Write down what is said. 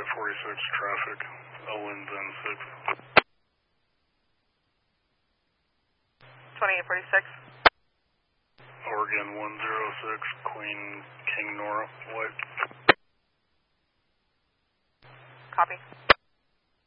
2846 traffic, Owen then 6. 2846. Oregon 106, Queen King Nora, white. Copy.